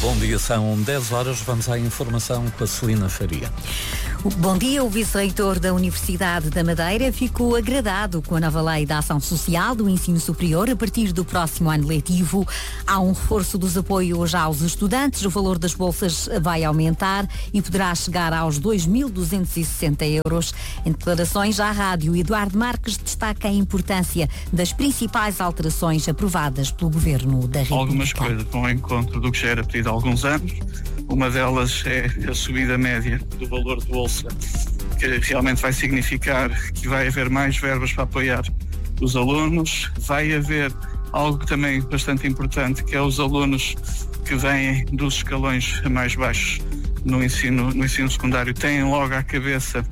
Bom dia, são 10 horas, vamos à informação com a Celina Faria. Bom dia, o vice-reitor da Universidade da Madeira ficou agradado com a nova lei da ação social do ensino superior a partir do próximo ano letivo. Há um reforço dos apoios aos estudantes, o valor das bolsas vai aumentar e poderá chegar aos 2.260 euros. Em declarações à rádio, Eduardo Marques destaca a importância das principais alterações aprovadas pelo Governo da República. Algumas coisas vão ao encontro do que já era pedido há alguns anos. Uma delas é a subida média do valor de bolsa, que realmente vai significar que vai haver mais verbas para apoiar os alunos. Vai haver algo também bastante importante, que é os alunos que vêm dos escalões mais baixos no ensino secundário têm logo à cabeça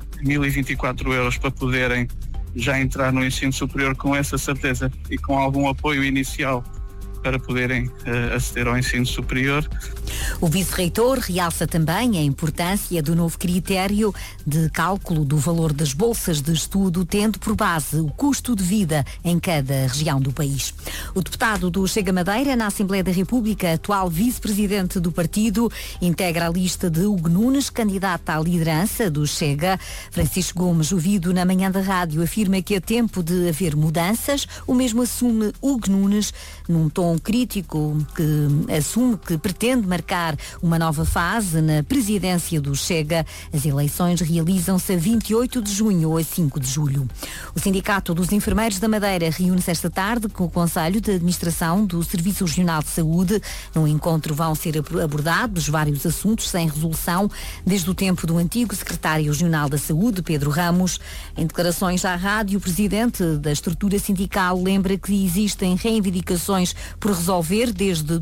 1.024 euros para poderem já entrar no ensino superior com essa certeza e com algum apoio inicial para poderem aceder ao ensino superior. O vice-reitor realça também a importância do novo critério de cálculo do valor das bolsas de estudo, tendo por base o custo de vida em cada região do país. O deputado do Chega Madeira na Assembleia da República, atual vice-presidente do partido, integra a lista de Hugo Nunes, candidato à liderança do Chega. Francisco Gomes, ouvido na manhã da rádio, afirma que é tempo de haver mudanças. O mesmo assume Hugo Nunes, num tom crítico, que assume que pretende marcar uma nova fase na presidência do Chega. As eleições realizam-se a 28 de junho ou a 5 de julho. O Sindicato dos Enfermeiros da Madeira reúne-se esta tarde com o Conselho de Administração do Serviço Regional de Saúde. No encontro vão ser abordados vários assuntos sem resolução, desde o tempo do antigo secretário regional da Saúde, Pedro Ramos. Em declarações à rádio, o presidente da estrutura sindical lembra que existem reivindicações por resolver desde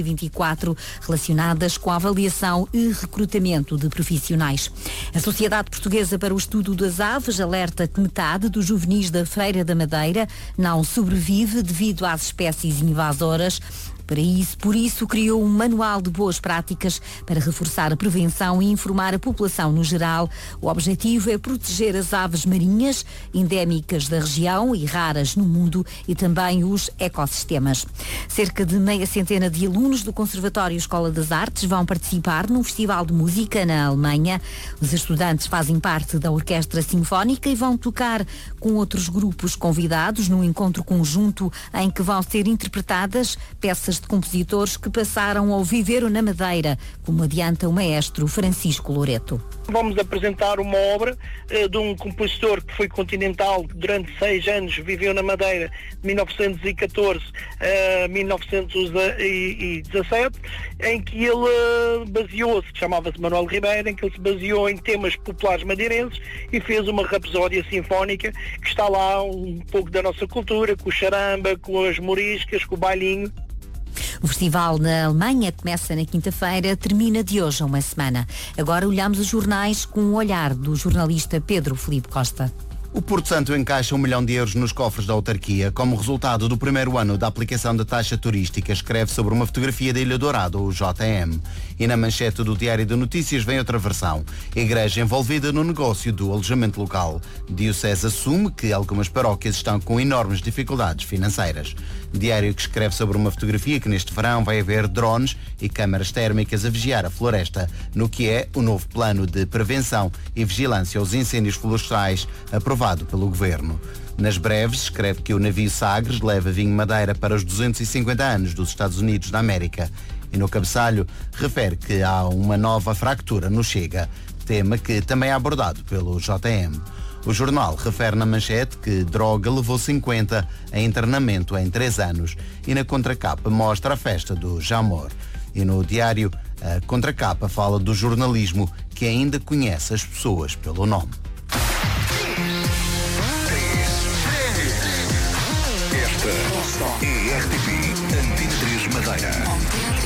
2024 relacionadas com a avaliação e recrutamento de profissionais. A Sociedade Portuguesa para o Estudo das Aves alerta que metade dos juvenis da Feira da Madeira não sobrevive devido às espécies invasoras. Por isso, criou um manual de boas práticas para reforçar a prevenção e informar a população no geral. O objetivo é proteger as aves marinhas, endémicas da região e raras no mundo, e também os ecossistemas. Cerca de meia centena de alunos do Conservatório Escola das Artes vão participar num festival de música na Alemanha. Os estudantes fazem parte da Orquestra Sinfónica e vão tocar com outros grupos convidados num encontro conjunto em que vão ser interpretadas peças de compositores que passaram ou viveram na Madeira, como adianta o maestro Francisco Loreto. Vamos apresentar uma obra de um compositor que foi continental, durante 6 anos viveu na Madeira, de 1914 a 1917, em que ele baseou-se, chamava-se Manuel Ribeiro, em que ele se baseou em temas populares madeirenses e fez uma rapsódia sinfónica que está lá um pouco da nossa cultura, com o charamba, com as moriscas, com o bailinho. O festival na Alemanha começa na quinta-feira, termina de hoje a uma semana. Agora olhamos os jornais com o olhar do jornalista Pedro Filipe Costa. O Porto Santo encaixa 1 milhão de euros nos cofres da autarquia como resultado do primeiro ano da aplicação da taxa turística, escreve sobre uma fotografia da Ilha Dourada, o JM. E na manchete do Diário de Notícias vem outra versão. Igreja envolvida no negócio do alojamento local. Diocese assume que algumas paróquias estão com enormes dificuldades financeiras. Diário que escreve sobre uma fotografia que neste verão vai haver drones e câmaras térmicas a vigiar a floresta, no que é o novo plano de prevenção e vigilância aos incêndios florestais aprovado pelo Governo. Nas breves, escreve que o navio Sagres leva vinho Madeira para os 250 anos dos Estados Unidos da América. E no cabeçalho, refere que há uma nova fractura no Chega, tema que também é abordado pelo JM. O jornal refere na manchete que droga levou 50 a internamento em 3 anos e na contracapa mostra a festa do Jamor. E no diário, a contracapa fala do jornalismo que ainda conhece as pessoas pelo nome. Esta é a RTP Antena 3 Madeira.